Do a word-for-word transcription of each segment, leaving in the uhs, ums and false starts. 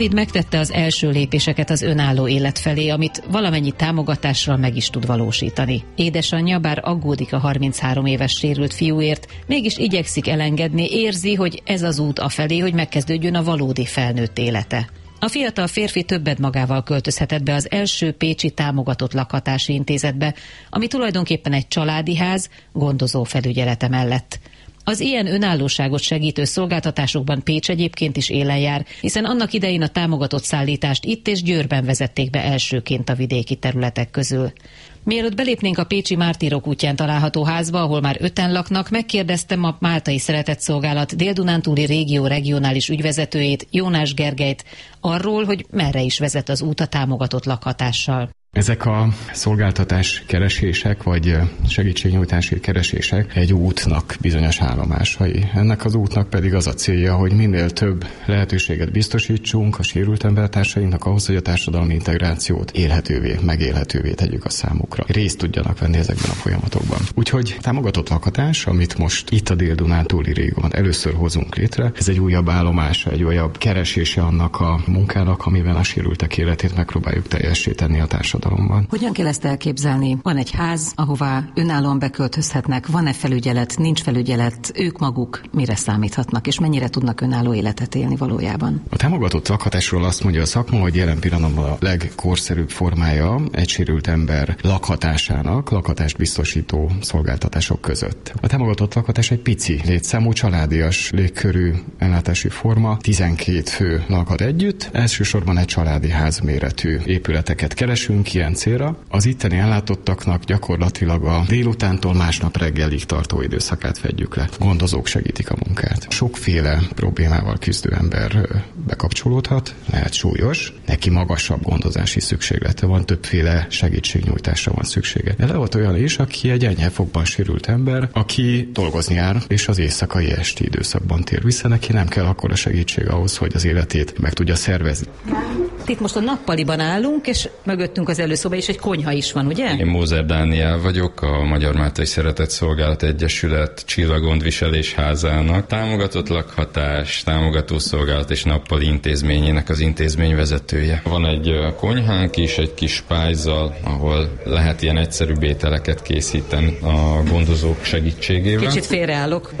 Dávid megtette az első lépéseket az önálló élet felé, amit valamennyi támogatással meg is tud valósítani. Édesanyja, bár aggódik a harminchárom éves sérült fiúért, mégis igyekszik elengedni, érzi, hogy ez az út afelé, hogy megkezdődjön a valódi felnőtt élete. A fiatal férfi többet magával költözhetett be az első pécsi támogatott lakhatási intézetbe, ami tulajdonképpen egy családi ház, gondozó felügyelete mellett. Az ilyen önállóságot segítő szolgáltatásokban Pécs egyébként is élen jár, hiszen annak idején a támogatott szállítást itt és Győrben vezették be elsőként a vidéki területek közül. Mielőtt belépnénk a pécsi Mártírok útján található házba, ahol már öten laknak, megkérdeztem a Máltai Szeretetszolgálat Dél-Dunántúli régió regionális ügyvezetőjét, Jónás Gergelyt arról, hogy merre is vezet az út a támogatott lakhatással. Ezek a szolgáltatás keresések, vagy segítségnyújtási keresések egy útnak bizonyos állomásai. Ennek az útnak pedig az a célja, hogy minél több lehetőséget biztosítsunk a sérült embertársainknak ahhoz, hogy a társadalmi integrációt élhetővé, megélhetővé tegyük a számukra. Részt tudjanak venni ezekben a folyamatokban. Úgyhogy támogatott lakhatás, amit most itt a Dél-Dunántúli régióban először hozunk létre, ez egy újabb állomása, egy újabb keresése annak a munkának, amiben a sérültek életét megpróbáljuk teljesíteni a társadalomban. Hogyan kell ezt elképzelni? Van egy ház, ahová önállóan beköltözhetnek, van-e felügyelet, nincs felügyelet, ők maguk mire számíthatnak, és mennyire tudnak önálló életet élni valójában? A támogatott lakhatásról azt mondja a szakma, hogy jelen pillanatban a legkorszerűbb formája egy sérült ember lakhatásának, lakhatást biztosító szolgáltatások között. A támogatott lakhatás egy pici létszámú, családias légkörű ellátási forma, tizenkét fő lakhat együtt, elsősorban egy családi házméretű épületeket keresünk ilyen célra. Az itteni ellátottaknak gyakorlatilag a délutántól másnap reggelig tartó időszakát fedjük le. Gondozók segítik a munkát. Sokféle problémával küzdő ember bekapcsolódhat, lehet súlyos, neki magasabb gondozási szükséglete van, többféle segítségnyújtásra van szüksége. De lehet olyan is, aki egy enyhe fogban sérült ember, aki dolgozni jár, és az éjszakai esti időszakban tér vissza, neki nem kell akkora segítség ahhoz, hogy az életét meg tudja szervezni. Itt most a nappaliban állunk, és mögöttünk az előszoba, és egy konyha is van, ugye? Én Mózer Dániel vagyok, a Magyar Máltai Szeretetszolgálat Egyesület Csillagondviselés házának támogatott lakhatás, támogató szolgálat és nappali intézményének az intézményvezetője. Van egy konyhánk is, egy kis pályzzal, ahol lehet ilyen egyszerű ételeket készíteni a gondozók segítségével. Kicsit félreállok.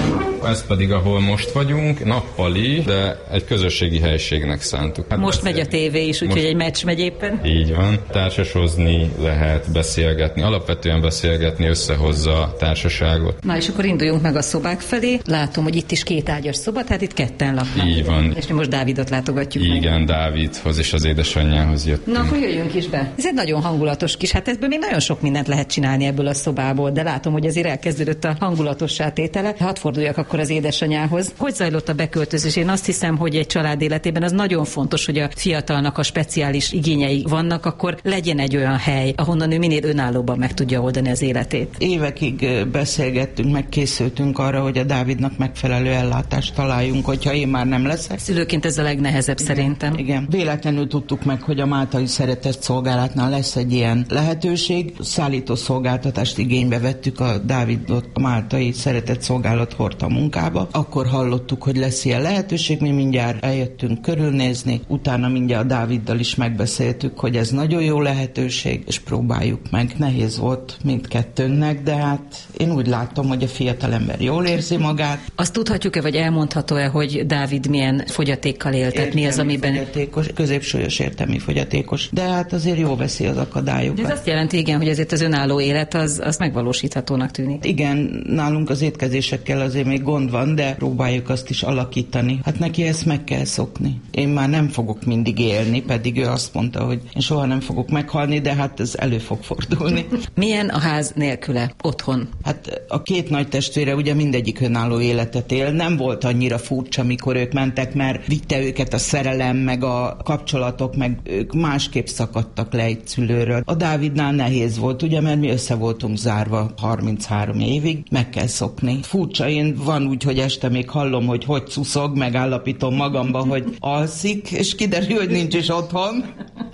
Ez pedig, ahol most vagyunk, nappali, de egy közösségi helységnek szántuk. Hát most megy a tévé is, úgyhogy egy meccs megy éppen. Így van. Társasozni lehet, beszélgetni. Alapvetően beszélgetni összehozza a társaságot. Na és akkor induljunk meg a szobák felé. Látom, hogy itt is két ágyas szoba, tehát itt ketten laknak. Így van. És mi most Dávidot látogatjuk. Igen, meg. Dávidhoz és az édesanyjához jöttünk. Na akkor jöjjünk is be. Ez egy nagyon hangulatos kis, hát ebből még nagyon sok mindent lehet csinálni ebből a szobából, de látom, hogy azért elkezdődött a hangulatossá tétele. Hadd forduljak akkor az édesanyához. Hogy zajlott a beköltözés? Én azt hiszem, hogy egy család életében az nagyon fontos, hogy a fiatalnak a speciális igényei vannak, akkor legyen egy olyan hely, ahonnan ő minél önállóban meg tudja oldani az életét. Évekig beszélgettünk, megkészültünk arra, hogy a Dávidnak megfelelő ellátást találjunk, hogyha én már nem leszek. Szülőként ez a legnehezebb, igen, szerintem. Igen. Véletlenül tudtuk meg, hogy a Máltai Szeretetszolgálatnál lesz egy ilyen lehetőség. Szállító szolgáltatást igénybe vettük, a Dávidot a Máltai Szeretetszolgálat hordta munkába. Akkor hallottuk, hogy lesz ilyen lehetőség, mi mindjárt eljöttünk körülnézni, utána mindjárt a Dáviddal is megbeszéltük, hogy ez nagyon jó lehetőség, és próbáljuk meg. Nehéz volt mindkettőnknek, de hát én úgy látom, hogy a fiatalember jól érzi magát. Azt tudhatjuk-e, vagy elmondható-e, hogy Dávid milyen fogyatékkal élt? Tehát mi az, amiben... Fogyatékos, középsúlyos értelmi fogyatékos, de hát azért jó veszi az akadályokat. Ez azt jelenti, igen, hogy ezért az önálló élet az, az megvalósíthatónak tűnik. Igen, nálunk az étkezésekkel azért még gond van, de próbáljuk azt is alakítani. Hát neki ezt meg kell szokni. Én már nem fogok mindig élni, pedig ő azt mondta, hogy én soha nem fogok meghalni, de hát ez elő fog fordulni. Milyen a ház nélküle otthon? Hát a két nagy testvére ugye mindegyik önálló életet él. Nem volt annyira furcsa, mikor ők mentek, mert vitte őket a szerelem, meg a kapcsolatok, meg ők másképp szakadtak le egy szülőről. A Dávidnál nehéz volt, ugye, mert mi össze voltunk zárva harminchárom évig, meg kell szokni. Furcsa, én van úgy, hogy este még hallom, hogy hogy szuszog, megállapítom magamba, hogy alszik, és kiderül, hogy nincs is otthon.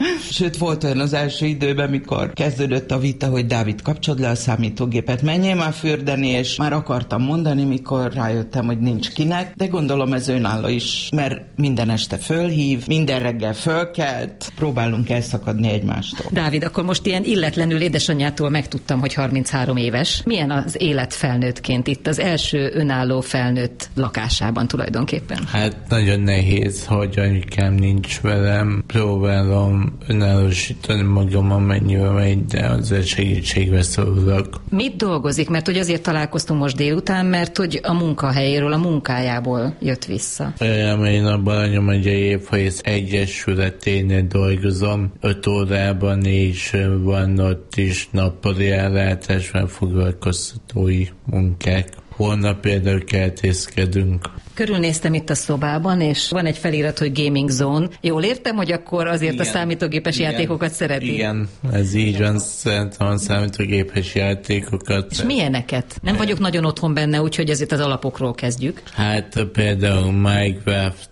Sőt, volt olyan az első időben, mikor kezdődött a vita, hogy Dávid, kapcsold le a számítógépet, menjél már fürdeni, és már akartam mondani, mikor rájöttem, hogy nincs kinek, de gondolom ez önálló is, mert minden este fölhív, minden reggel fölkelt, próbálunk elszakadni egymástól. Dávid, akkor most ilyen illetlenül édesanyjától megtudtam, hogy harminchárom éves. Milyen az élet felnőttként itt az első önálló felnőtt lakásában tulajdonképpen? Hát nagyon nehéz, hogy anyukám nincs velem. Próbálom önállósítani magam, amennyire megy, de azért segítségbe szorulok. Mit dolgozik? Mert hogy azért találkoztunk most délután, mert hogy a munkahelyéről, a munkájából jött vissza. Olyan, én a Baranya megyei Évfahész Egyesületénél dolgozom, öt órában, és van ott is nappali ellátásban foglalkoztatói munkák. Holnap például kertészkedünk. Körülnéztem itt a szobában, és van egy felirat, hogy Gaming Zone. Jól értem, hogy akkor azért igen, a számítógépes igen, játékokat szereti? Igen, ez így van, szeretem a számítógépes játékokat. És milyeneket? Nem vagyok nagyon otthon benne, úgyhogy azért az alapokról kezdjük. Hát például Minecraft,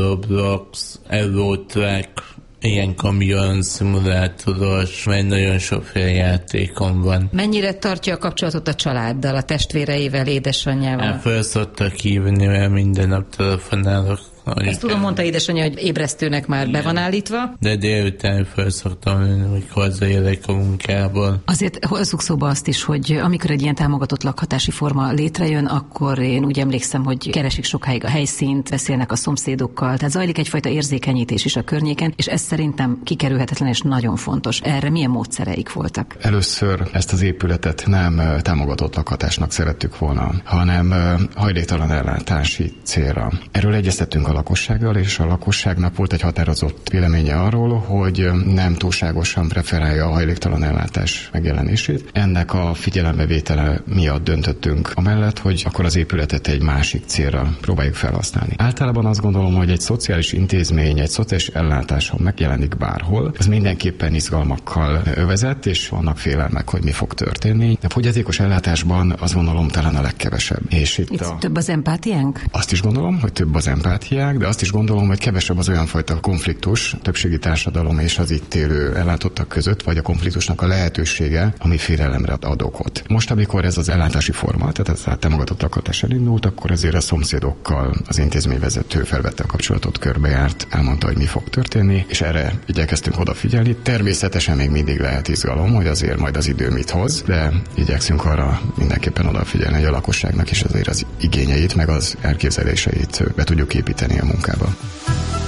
Roblox, Eurotrack, ilyen kamion, szimulátoros, mert nagyon sokféle játékom van. Mennyire tartja a kapcsolatot a családdal, a testvéreivel, édesanyjával? Hát föl szoktak hívni, mert minden nap telefonálok. Ezt tudom, mondta édesanyja, hogy ébresztőnek már be van állítva. De délután föl szoktam jönni, hogy hazaérek a munkából. Azért hozzuk szóba azt is, hogy amikor egy ilyen támogatott lakhatási forma létrejön, akkor én úgy emlékszem, hogy keresik sokáig a helyszínt, beszélnek a szomszédokkal, tehát zajlik egyfajta érzékenyítés is a környéken, és ez szerintem kikerülhetetlen és nagyon fontos. Erre milyen módszereik voltak? Először ezt az épületet nem támogatott lakhatásnak szerettük volna, hanem hajléktalan ellátási célra. Erről egyeztettünk a lakossággal, és a lakosságnak volt egy határozott véleménye arról, hogy nem túlságosan preferálja a hajléktalan ellátás megjelenését. Ennek a figyelembevétele miatt döntöttünk amellett, hogy akkor az épületet egy másik célra próbáljuk felhasználni. Általában azt gondolom, hogy egy szociális intézmény, egy szociális ellátás, ha megjelenik bárhol, az mindenképpen izgalmakkal övezett, és vannak félelmek, hogy mi fog történni. A fogyatékos ellátásban azt gondolom talán a legkevesebb. És itt, itt a... több az empátiánk? Azt is gondolom, hogy több az empátiánk, de azt is gondolom, hogy kevesebb az olyan fajta konfliktus többségi társadalom és az itt élő ellátottak között, vagy a konfliktusnak a lehetősége, ami félelemre ad okot. Most, amikor ez az ellátási forma, tehát ez a támogatott lakhatás elindult, akkor azért a szomszédokkal az intézményvezető felvette a kapcsolatot, körbejárt, elmondta, hogy mi fog történni, és erre igyekeztünk odafigyelni. Természetesen még mindig lehet izgalom, hogy azért majd az idő mit hoz, de igyekszünk arra mindenképpen odafigyelni, hogy a lakosságnak is azért az igényeit, meg az elképzeléseit be tudjuk építeni a munkába.